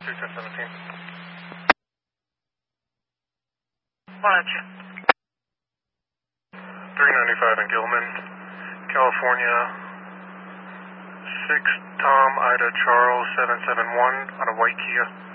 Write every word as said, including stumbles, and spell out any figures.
two ten seventeen. Watch. three ninety-five in Gilman, California. six Tom Ida Charles seven seven one on a white Kia.